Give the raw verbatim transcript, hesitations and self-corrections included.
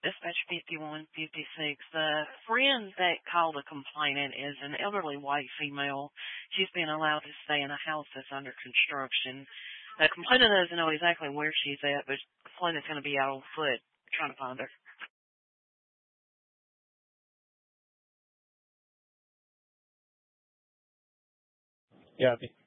Dispatch fifty-one fifty-six. The friend that called a complainant is an elderly white female. She's being allowed to stay in a house that's under construction. The complainant doesn't know exactly where she's at, but the complainant's going to be out on foot trying to find her. Yeah,